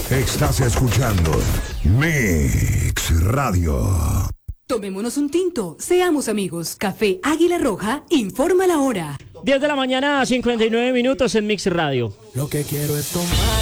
Estás escuchando Mix Radio. Tomémonos un tinto, seamos amigos. Café Águila Roja informa la hora. 10 de la mañana, 59 minutos en Mix Radio. Lo que quiero es tomar